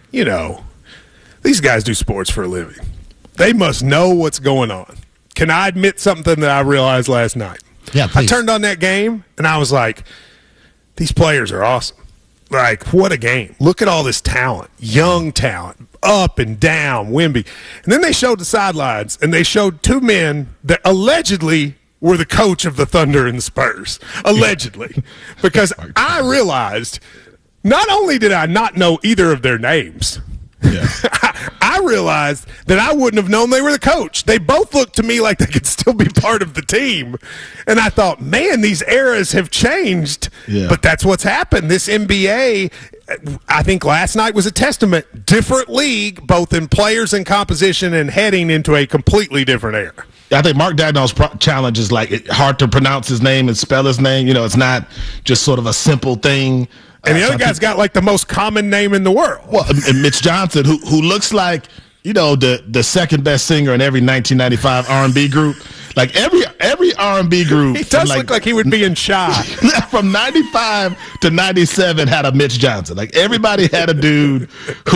you know, these guys do sports for a living. They must know what's going on. Can I admit something that I realized last night? Yeah, please. I turned on that game, and I was like, these players are awesome. Like, what a game. Look at all this talent, young talent, up and down, Wemby. And then they showed the sidelines, and they showed two men that allegedly were the coach of the Thunder and the Spurs. Allegedly. Because I realized not only did I not know either of their names, I realized that I wouldn't have known they were the coach. They both looked to me like they could still be part of the team. And I thought, man, these eras have changed. Yeah. But that's what's happened. This NBA, I think last night was a testament. Different league, both in players and composition, and heading into a completely different era. I think Mark Dagnall's challenge is like hard to pronounce his name and spell his name. You know, it's not just sort of a simple thing. And the other guy's got like the most common name in the world. Well, and Mitch Johnson, who looks like, you know, the second best singer in every 1995 R&B group. Like every R&B group. He does look like he would be in Shy. From 95 to 97 had a Mitch Johnson. Like everybody had a dude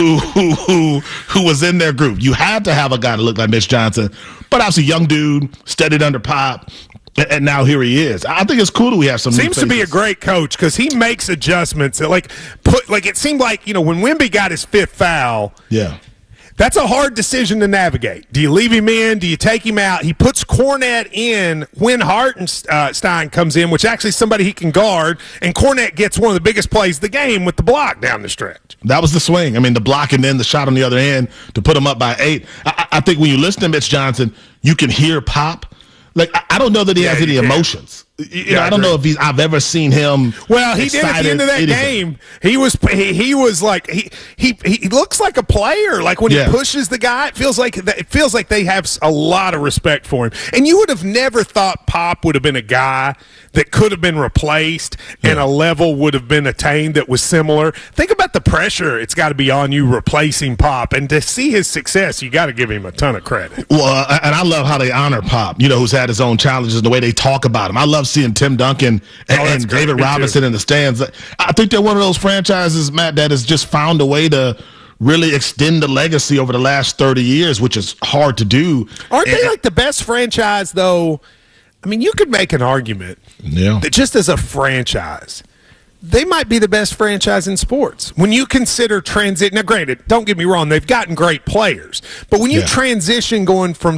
who was in their group. You had to have a guy that looked like Mitch Johnson. But obviously young dude, studied under Pop. And now here he is. I think it's cool that we have some. Seems to be a great coach because he makes adjustments. Like it seemed like, you know, when Wemby got his fifth foul. Yeah. That's a hard decision to navigate. Do you leave him in? Do you take him out? He puts Kornet in when Hartenstein comes in, which actually is somebody he can guard, and Kornet gets one of the biggest plays of the game with the block down the stretch. That was the swing. I mean, the block and then the shot on the other end to put him up by 8. I think when you listen to Mitch Johnson, you can hear Pop. Like, I don't know that he has any emotions. You know, I don't know if I've ever seen him. Well, he did at the end of that game. He was like he looks like a player. Like when he pushes the guy, it feels like they have a lot of respect for him. And you would have never thought Pop would have been a guy that could have been replaced and a level would have been attained that was similar. Think about the pressure it's got to be on you replacing Pop, and to see his success, you got to give him a ton of credit. Well, and I love how they honor Pop. You know, who's had his own challenges and the way they talk about him. I love seeing Tim Duncan and David Robinson in the stands. I think they're one of those franchises, Matt, that has just found a way to really extend the legacy over the last 30 years, which is hard to do. Aren't they like the best franchise, though? I mean, you could make an argument that just as a franchise, they might be the best franchise in sports. When you consider transit, now granted, don't get me wrong, they've gotten great players, but when you transition going from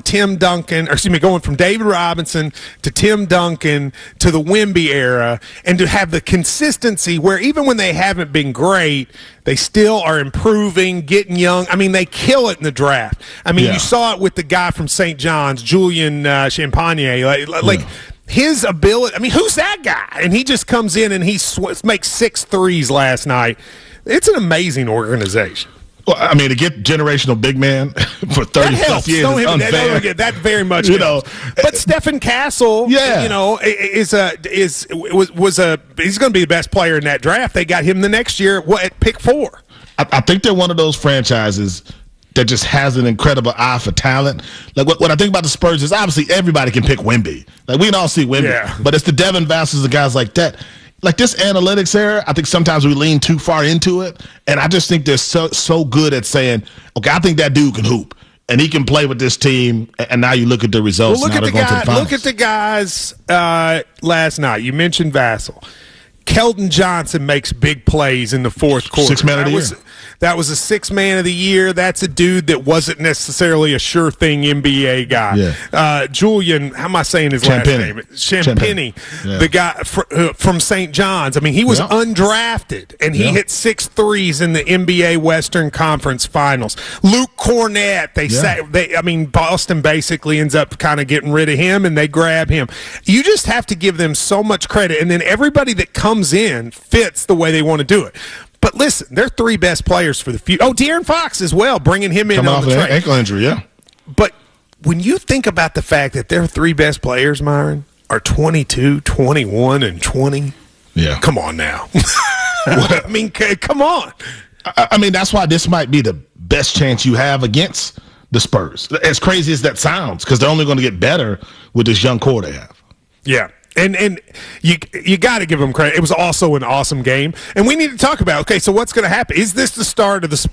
David Robinson to Tim Duncan to the Wemby era, and to have the consistency where even when they haven't been great, they still are improving, getting young. I mean, they kill it in the draft. I mean, you saw it with the guy from St. John's, Julian Champagnie, his ability, I mean, who's that guy? And he just comes in and he makes 6 threes last night. It's an amazing organization. Well, I mean, to get generational big man for 30-plus years is unfair. That very much helps. But Stephen Castle, he's going to be the best player in that draft. They got him the next year at pick 4. I think they're one of those franchises that just has an incredible eye for talent. Like what I think about the Spurs is obviously everybody can pick Wemby. Like we can all see Wemby, but it's the Devin Vassell's, the guys like that. Like this analytics era, I think sometimes we lean too far into it, and I just think they're so good at saying, okay, I think that dude can hoop and he can play with this team. And now you look at the results. Well, look at the guys last night. You mentioned Vassell. Keldon Johnson makes big plays in the fourth quarter. 6 man of the year. That was a 6 man of the year. That's a dude that wasn't necessarily a sure thing NBA guy. Yeah. Julian, how am I saying his last name? Champagnie, the guy from St. John's. I mean, he was undrafted, and he hit 6 threes in the NBA Western Conference Finals. Luke Kornet, Boston basically ends up kind of getting rid of him, and they grab him. You just have to give them so much credit, and then everybody that comes in fits the way they want to do it. But listen, they're 3 best players for the future. Oh, De'Aaron Fox as well, bringing him in on the trade. Ankle injury, But when you think about the fact that their 3 best players, Myron, are 22, 21, and 20, come on now. I mean, come on. I mean, that's why this might be the best chance you have against the Spurs. As crazy as that sounds, because they're only going to get better with this young core they have. Yeah. And you got to give them credit. It was also an awesome game. And we need to talk about, okay, so what's going to happen? Is this the start of the